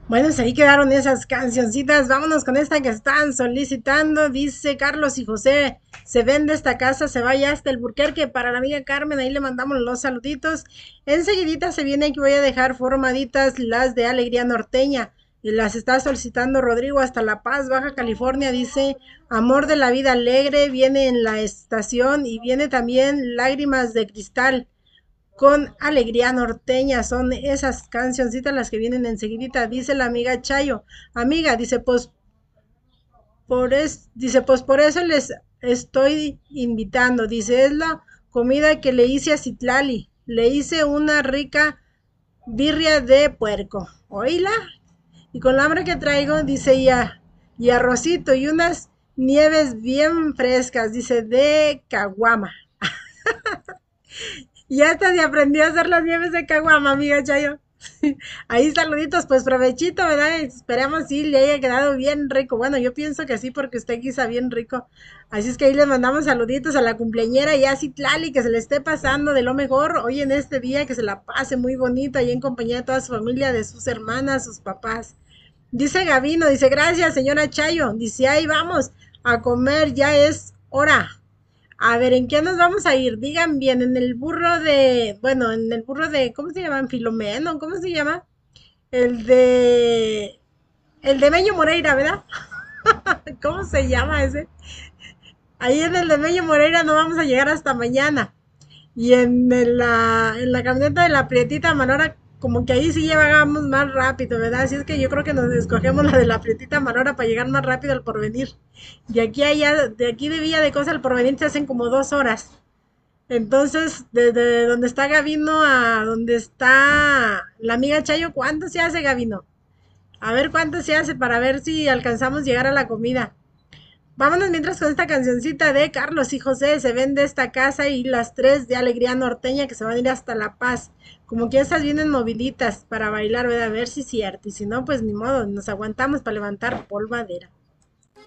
Bueno, pues ahí quedaron esas cancioncitas. Vámonos con esta que están solicitando. Dice Carlos y José, se vende esta casa, se vaya hasta el Burquerque. Para la amiga Carmen, ahí le mandamos los saluditos. Enseguidita se viene que voy a dejar formaditas las de Alegría Norteña. Y las está solicitando Rodrigo hasta La Paz, Baja California. Dice, Amor de la Vida Alegre, viene en la estación y viene también Lágrimas de Cristal con Alegría Norteña. Son esas cancioncitas las que vienen enseguidita. Dice la amiga Chayo. Amiga, dice, pues por eso les estoy invitando. Dice, es la comida que le hice a Citlali. Le hice una rica birria de puerco. Oíla. Y con la hambre que traigo, dice ya, y arrocito y unas nieves bien frescas, dice, de caguama. Y hasta se aprendió a hacer las nieves de caguama, amiga Chayo. Ahí saluditos, pues provechito, ¿verdad? Esperemos si le haya quedado bien rico. Bueno, yo pienso que sí, porque usted guisa bien rico. Así es que ahí le mandamos saluditos a la cumpleañera y a Citlali, que se le esté pasando de lo mejor hoy en este día, que se la pase muy bonita y en compañía de toda su familia, de sus hermanas, sus papás. Dice Gavino, dice, gracias, señora Chayo. Dice, ahí vamos a comer, ya es hora. A ver, ¿en qué nos vamos a ir? Digan bien, en el burro de, bueno, en el burro de, ¿cómo se llama? Filomeno, ¿cómo se llama? El de, el de Meño Moreira, ¿verdad? ¿Cómo se llama ese? Ahí en el de Meño Moreira no vamos a llegar hasta mañana. Y en la camioneta de la Prietita Manora, como que ahí sí llegamos más rápido, ¿verdad? Así es que yo creo que nos escogemos la de la Prietita Manora para llegar más rápido al Porvenir. De aquí a allá, de aquí de Villa de Cosa al Porvenir se hacen como 2 horas. Entonces, desde donde está Gavino a donde está la amiga Chayo, ¿cuánto se hace, Gavino? A ver cuánto se hace para ver si alcanzamos a llegar a la comida. Vámonos mientras con esta cancioncita de Carlos y José, se vende esta casa y las tres de Alegría Norteña que se van a ir hasta La Paz. Como que esas vienen moviditas para bailar, ¿verdad? A ver si es cierto. Y si no, pues ni modo, nos aguantamos para levantar polvadera.